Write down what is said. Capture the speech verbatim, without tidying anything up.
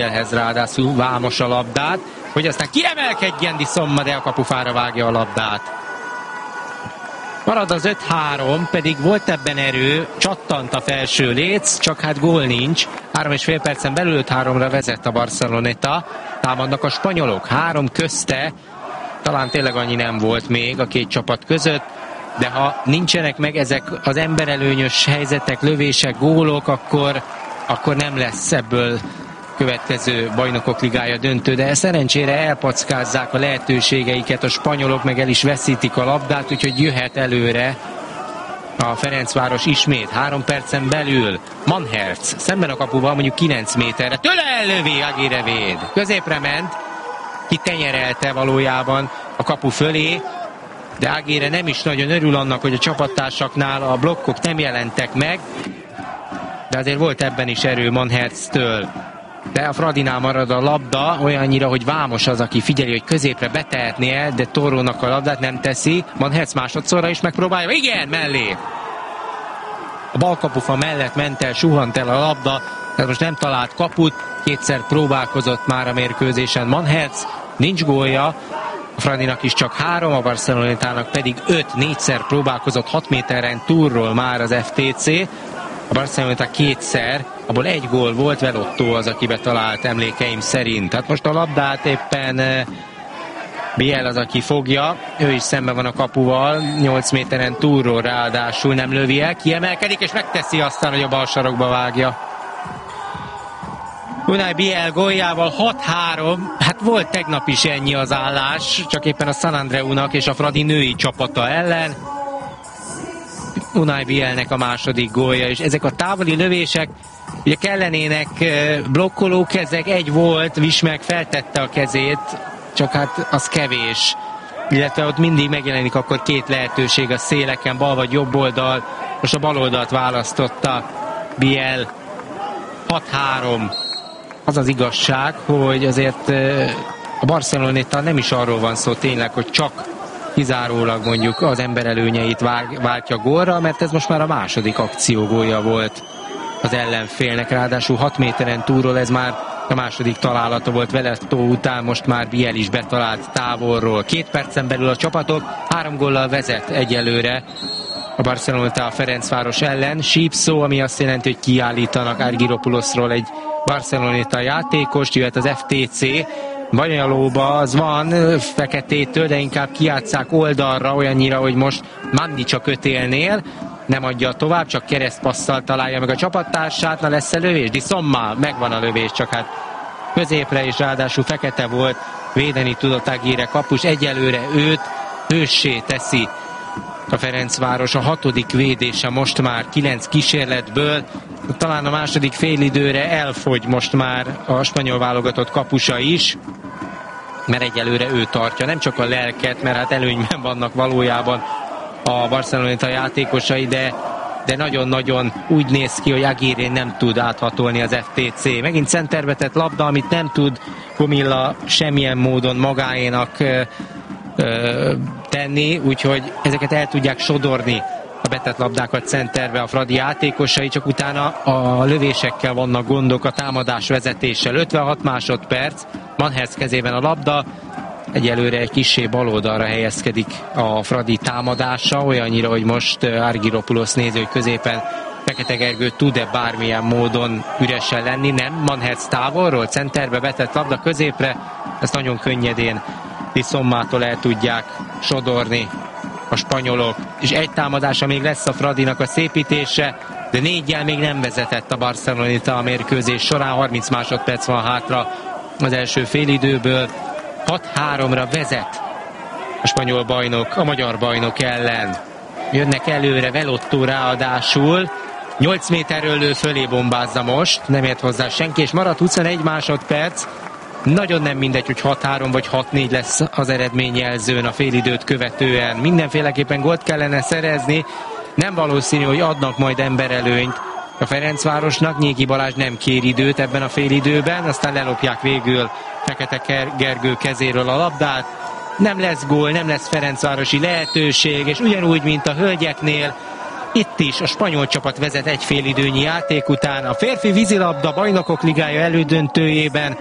Bielhez ráadásul vámos a labdát, hogy aztán kiemelkedjen Di Somma, de a kapufára vágja a labdát. Marad az öt három, pedig volt ebben erő, csattant a felső léc, csak hát gól nincs. Három és fél percen belül öt háromra vezet a Barceloneta. Támadnak a spanyolok, három közte, talán tényleg annyi nem volt még a két csapat között, de ha nincsenek meg ezek az emberelőnyös helyzetek, lövések, gólok, akkor, akkor nem lesz ebből következő Bajnokok Ligája döntő, de szerencsére elpackázzák a lehetőségeiket a spanyolok, meg el is veszítik a labdát, úgyhogy jöhet előre a Ferencváros ismét, három percen belül. Manhertz szemben a kapuval, mondjuk kilenc méterre, tőle ellövi, Aguirre véd, középre ment, kitenyerelte valójában a kapu fölé, de Aguirre nem is nagyon örül annak, hogy a csapattársaknál a blokkok nem jelentek meg, de azért volt ebben is erő Manhertz-től. De a Fradinál marad a labda, olyannyira, hogy Vámos az, aki figyeli, hogy középre betehetné el, de Torrónak a labdát nem teszi. Manhertz másodszorra is megpróbálja, igen, mellé! A bal kapufa mellett ment el, suhant el a labda, tehát most nem talált kaput, kétszer próbálkozott már a mérkőzésen Manhertz, nincs gólja, a Fradinak is csak három, a Barcelonának pedig öt, négyszer próbálkozott hat méteren túlról már az ef té cé, a Barcelona kétszer, abból egy gól volt, Velotto az, aki betalált emlékeim szerint. Tehát most a labdát éppen Biel az, aki fogja, ő is szemben van a kapuval, nyolc méteren túlról ráadásul nem lövi el, kiemelkedik és megteszi aztán, hogy a bal sarokba vágja. Unai Biel góljával hat három, hát volt tegnap is ennyi az állás, csak éppen a San Andreunak és a Fradi női csapata ellen. Unai Bielnek a második gólja, és ezek a távoli lövések, ugye kellenének blokkoló kezek, egy volt, Vismek feltette a kezét, csak hát az kevés, illetve ott mindig megjelenik akkor két lehetőség a széleken, bal vagy jobb oldal, most a bal oldalt választotta Biel. hat három. Az az igazság, hogy azért a Barceloneta nem is arról van szó tényleg, hogy csak kizárólag mondjuk az ember előnyeit vág, váltja gólra, mert ez most már a második akciógólja volt az ellenfélnek, ráadásul hat méteren túlról, ez már a második találata volt Velotto után, most már Biel is betalált távolról. Két percen belül a csapatok három góllal vezet egyelőre a Barcelona a Ferencváros ellen. Sípszó, ami azt jelenti, hogy kiállítanak Argyropulosról egy Barceloneta játékost, jöhet az ef té cé. Banyalóba az van Feketétől, de inkább kijátsszák oldalra, olyannyira, hogy most Manni csak ötélnél, nem adja tovább, csak keresztpasszal találja meg a csapattársát. Na, lesz-e lövés? Di Somma, megvan a lövés, csak hát középre, és ráadásul fekete volt, védeni tudott Aguirre kapus, egyelőre őt hőssé teszi a Ferencváros. A hatodik védése most már kilenc kísérletből, talán a második félidőre elfogy most már a spanyol válogatott kapusa is, mert egyelőre ő tartja, nem csak a lelket, mert hát előnyben vannak valójában a Barceloneta játékosai, de, de nagyon-nagyon úgy néz ki, hogy Aguirre nem tud áthatolni az ef té cé. Megint centerbe tett labda, amit nem tud Comilla semmilyen módon magáénak ö, ö, tenni, úgyhogy ezeket el tudják sodorni a betett labdákat centerbe a Fradi játékosai, csak utána a lövésekkel vannak gondok, a támadás vezetéssel. ötvenhat másodperc, Manhertz kezében a labda, egyelőre egy kissé baloldalra helyezkedik a Fradi támadása, olyannyira, hogy most Argyropoulos néző, hogy középen Fekete Gergő tud-e bármilyen módon üresen lenni, nem, Manhertz távolról, centerbe betett labda középre, ezt nagyon könnyedén Di Sommától el tudják sodorni a spanyolok, és egy támadása még lesz a Fradinak a szépítése, de négyel még nem vezetett a Barceloneta a mérkőzés során, harminc másodperc van hátra az első félidőből. hat háromra vezet a spanyol bajnok a magyar bajnok ellen. Jönnek előre, Velotto ráadásul nyolc méterről lő, fölé bombázza most, nem ért hozzá senki, és marad huszonegy másodperc. Nagyon nem mindegy, hogy hat három vagy hat négy lesz az eredményjelzőn a félidőt követően. Mindenféleképpen gólt kellene szerezni, nem valószínű, hogy adnak majd emberelőnyt a Ferencvárosnak. Nyéki Balázs nem kér időt ebben a félidőben, aztán lelopják végül Fekete Gergő kezéről a labdát. Nem lesz gól, nem lesz ferencvárosi lehetőség, és ugyanúgy, mint a hölgyeknél, Itt is a spanyol csapat vezet egy félidőnyi játék után. A férfi vízilabda bajnokok ligája elődöntőjében